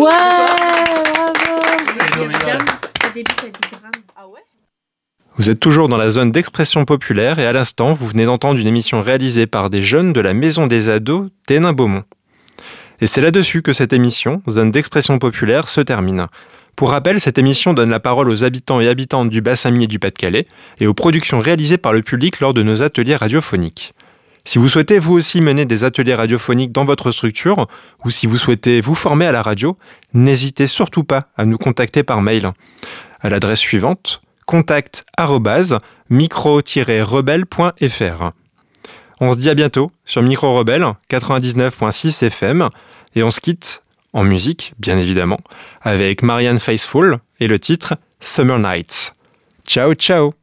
Ouais, bravo. Ah ouais. Vous êtes toujours dans la zone d'expression populaire et à l'instant, vous venez d'entendre une émission réalisée par des jeunes de la Maison des Ados d'Hénin-Beaumont. Et c'est là-dessus que cette émission, zone d'expression populaire, se termine. Pour rappel, cette émission donne la parole aux habitants et habitantes du Bas-Saint-Minier et du Pas-de-Calais et aux productions réalisées par le public lors de nos ateliers radiophoniques. Si vous souhaitez vous aussi mener des ateliers radiophoniques dans votre structure ou si vous souhaitez vous former à la radio, n'hésitez surtout pas à nous contacter par mail à l'adresse suivante contact@micro-rebelle.fr. On se dit à bientôt sur Micro Rebelle 99.6 FM et on se quitte en musique, bien évidemment, avec Marianne Faithfull et le titre Summer Nights. Ciao, ciao!